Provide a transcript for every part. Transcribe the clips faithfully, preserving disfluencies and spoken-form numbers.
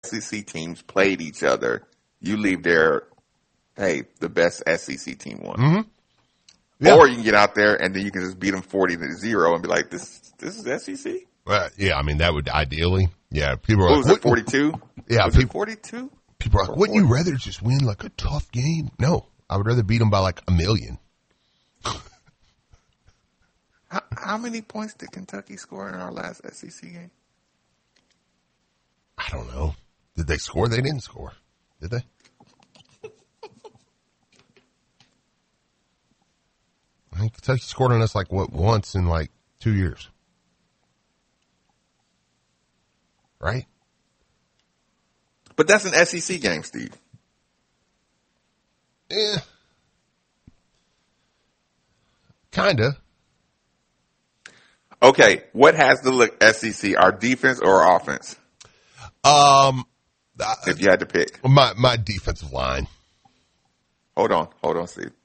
S E C teams played each other, you leave there, hey, the best S E C team won. Mm-hmm. Yeah. Or you can get out there and then you can just beat them forty to zero and be like, this this is S E C? Well, yeah, I mean, that would ideally. Yeah, people are what like, was it, forty-two? Yeah, was people, it forty-two? People are like, wouldn't you rather just win like a tough game? No, I would rather beat them by like a million. how, how many points did Kentucky score in our last S E C game? I don't know. Did they score? They didn't score. Did they? I think Kentucky scored on us like what once in like two years, right? But that's an S E C game, Steve. Yeah, kinda. Okay, what has the look S E C? Our defense or our offense? Um, if you had to pick, my my defensive line. Hold on, hold on, Steve.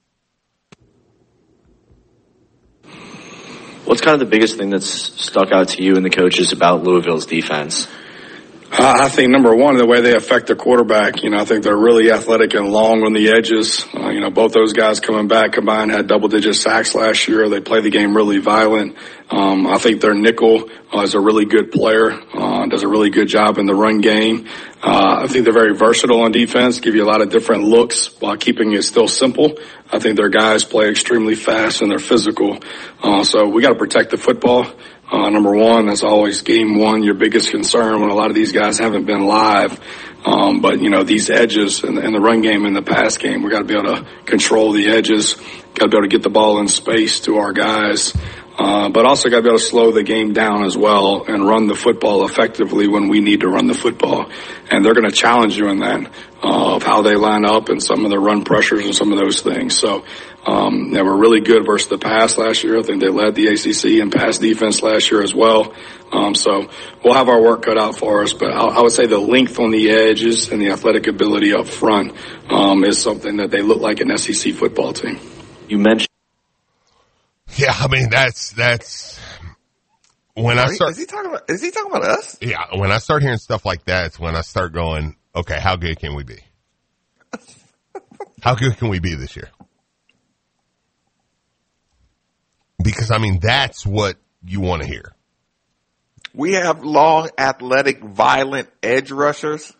What's kind of the biggest thing that's stuck out to you and the coaches about Louisville's defense? Uh, I think, number one, the way they affect the quarterback. You know, I think they're really athletic and long on the edges. Uh, you know, both those guys coming back combined had double-digit sacks last year. They play the game really violent. Um, I think their nickel uh, is a really good player, uh, does a really good job in the run game. Uh, I think they're very versatile on defense, give you a lot of different looks while keeping it still simple. I think their guys play extremely fast and they're physical. Uh, so we got to protect the football. Uh, number one, that's always game one, your biggest concern when a lot of these guys haven't been live. Um, but, you know, these edges in the, in the run game and the pass game, we got to be able to control the edges, got to be able to get the ball in space to our guys. Uh, but also got to be able to slow the game down as well and run the football effectively when we need to run the football. And they're going to challenge you in that, uh, of how they line up and some of the run pressures and some of those things. So, um, they were really good versus the pass last year. I think they led the A C C in pass defense last year as well. Um, so we'll have our work cut out for us, but I, I would say the length on the edges and the athletic ability up front, um, is something that they look like an S E C football team. You mentioned. Yeah, I mean, that's, that's, when I start. Is he talking about, is he talking about us? Yeah, when I start hearing stuff like that, it's when I start going, okay, how good can we be? How good can we be this year? Because, I mean, that's what you want to hear. We have long, athletic, violent edge rushers.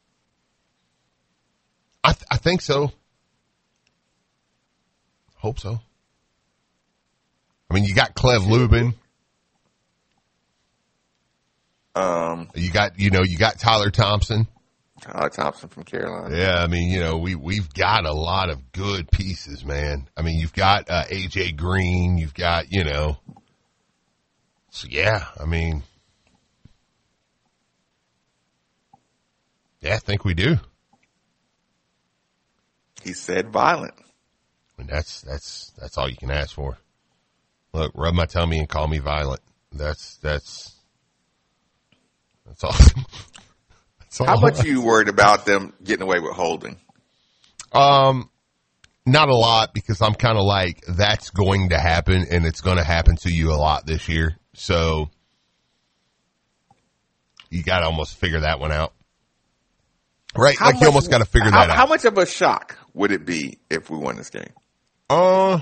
I, th- I think so. Hope so. I mean, you got Clev Lubin. Um, you got, you know, you got Tyler Thompson. Tyler Thompson from Carolina. Yeah, I mean, you know, we, we've got a lot of good pieces, man. I mean, you've got uh, A J Green. You've got, you know. So, yeah, I mean. Yeah, I think we do. He said violent. And that's, that's, that's all you can ask for. Look, rub my tummy and call me violent. That's, that's, that's all. That's all. How much are you worried about them getting away with holding? Um, not a lot, because I'm kind of like, that's going to happen, and it's going to happen to you a lot this year. So you got to almost figure that one out. Right? How like much, you almost got to figure how, that out. How much of a shock would it be if we won this game? Uh,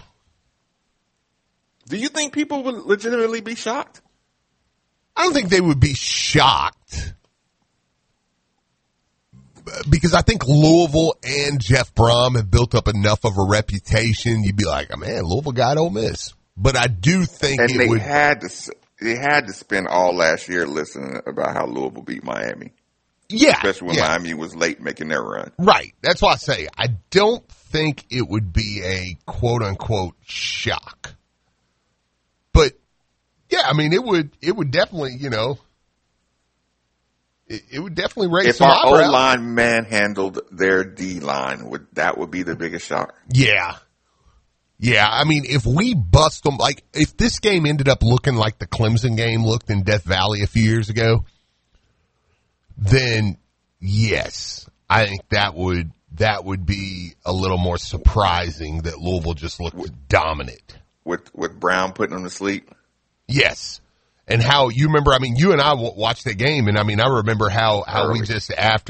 Do you think people would legitimately be shocked? I don't think they would be shocked, because I think Louisville and Jeff Brom have built up enough of a reputation. You'd be like, oh, man, Louisville got Ole Miss. But I do think and it they would. had to, they had to spend all last year listening about how Louisville beat Miami. Yeah. Especially when yeah. Miami was late making their run. Right. That's why I say I don't think it would be a quote unquote shock. But yeah, I mean, it would, it would definitely, you know, it, it would definitely raise if some our eyebrows. O line manhandled their D line, would that would be the biggest shock? Yeah. Yeah. I mean, if we bust them, like if this game ended up looking like the Clemson game looked in Death Valley a few years ago, then yes, I think that would, that would be a little more surprising that Louisville just looked with, dominant. With, with Brown putting them to sleep? Yes. And how you remember, I mean, you and I w- watched that game, and I mean, I remember how, how we just, after